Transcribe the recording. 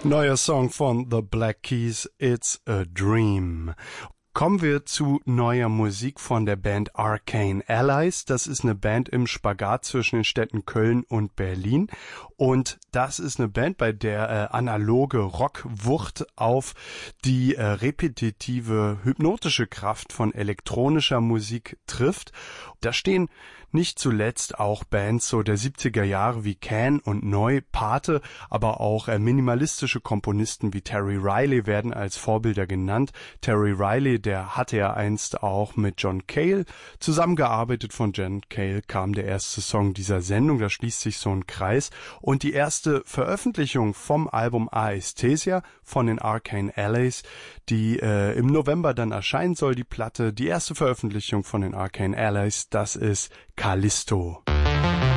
Neuer Song von The Black Keys, It's a Dream. Kommen wir zu neuer Musik von der Band Arcane Allies. Das ist eine Band im Spagat zwischen den Städten Köln und Berlin. Und das ist eine Band, bei der analoge Rockwucht auf die repetitive, hypnotische Kraft von elektronischer Musik trifft. Da stehen nicht zuletzt auch Bands so der 70er Jahre wie Can und Neu, Pate, aber auch minimalistische Komponisten wie Terry Riley werden als Vorbilder genannt. Terry Riley, der hatte ja einst auch mit John Cale zusammengearbeitet. Von John Cale kam der erste Song dieser Sendung, da schließt sich so ein Kreis. Und die erste Veröffentlichung vom Album Aesthesia von den Arcane Allies, die im November dann erscheinen soll, die Platte, die erste Veröffentlichung von den Arcane Allies, das ist Callisto.